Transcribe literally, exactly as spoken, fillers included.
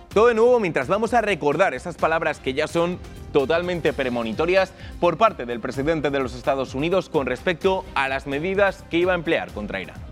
Todo de nuevo mientras vamos a recordar esas palabras que ya son totalmente premonitorias por parte del presidente de los Estados Unidos con respecto a las medidas que iba a emplear contra Irán.